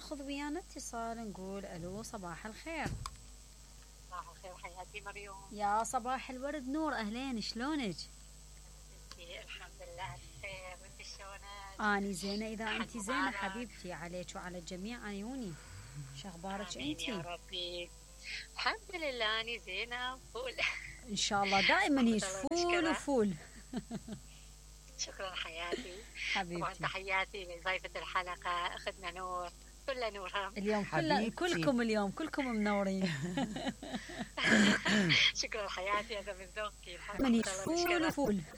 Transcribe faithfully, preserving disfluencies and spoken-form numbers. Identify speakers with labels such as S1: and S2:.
S1: ناخذ ويانا اتصال نقول الو صباح الخير.
S2: صباح الخير حياتي مريم.
S1: يا صباح الورد نور، اهلين شلونك؟
S2: الحمد لله بخير، انت شلونك؟
S1: اني زينه، اذا انت زينه حبيبتي عليك وعلى الجميع عيوني. شو اخبارك انت؟
S2: يا ربي الحمد لله اني زينه وفول.
S1: ان شاء الله دائما هيك فول وفول.
S2: شكرا حياتي
S1: حبيبتي.
S2: طبعا تحياتي لضيفة الحلقة أخذنا نور، كلها نورها
S1: اليوم كل كلكم اليوم كلكم منورين.
S2: شكرا حياتي، هذا من ذوقك.
S1: من فول وفول.